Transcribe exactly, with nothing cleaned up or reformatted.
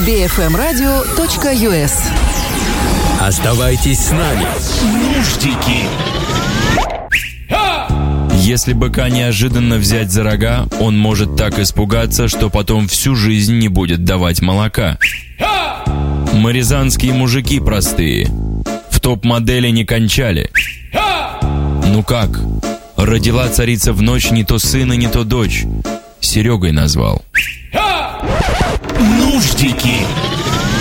би эф эм радио точка ю эс. Оставайтесь с нами. Нуждики. Если быка неожиданно взять за рога, он может так испугаться, что потом всю жизнь не будет давать молока. Мы рязанские мужики простые, в топ-модели не кончали. Ну как? Родила царица в ночь не то сына, не то дочь. Серегой назвал. Нуждики.